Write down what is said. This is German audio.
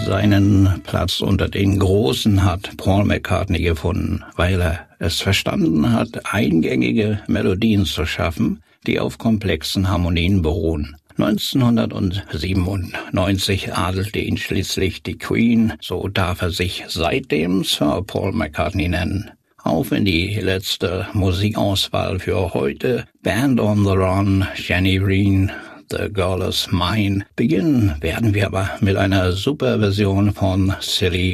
Seinen Platz unter den Großen hat Paul McCartney gefunden, weil er es verstanden hat, eingängige Melodien zu schaffen, die auf komplexen Harmonien beruhen. 1997 adelte ihn schließlich die Queen, so darf er sich seitdem Sir Paul McCartney nennen. Auf in die letzte Musikauswahl für heute. Band on the Run, Jenny Reen, The Girl Is Mine. Beginnen werden wir aber mit einer Superversion von Silly